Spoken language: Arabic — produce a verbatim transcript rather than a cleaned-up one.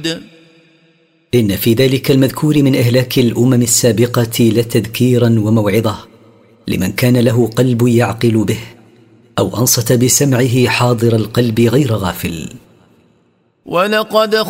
إن في ذلك المذكور من إهلاك الأمم السابقة لتذكيرا وموعظة لمن كان له قلب يعقل به أو أنصت بسمعه حاضر القلب غير غافل. ولقد